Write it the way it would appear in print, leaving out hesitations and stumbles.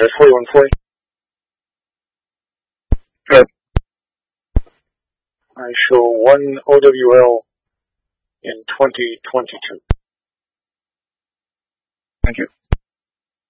apologize. 4140. Good. I show 1 OWL in 2022. Thank you.